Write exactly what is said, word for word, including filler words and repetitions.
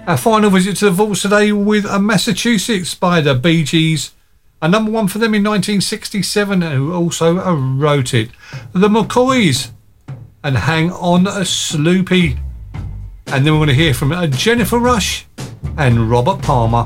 Our final visit to the vaults today with a Massachusetts by the Bee Gees. A number one for them in nineteen sixty-seven, who also wrote it. The McCoys and Hang On a Sloopy. And then we're going to hear from Jennifer Rush and Robert Palmer.